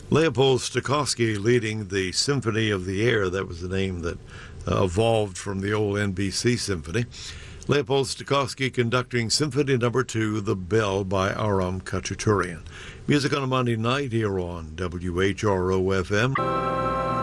Leopold Stokowski leading the Symphony of the Air. That was the name that evolved from the old NBC Symphony. Leopold Stokowski conducting Symphony No. 2, The Bell by Aram Khachaturian. Music on a Monday night here on WHRO-FM.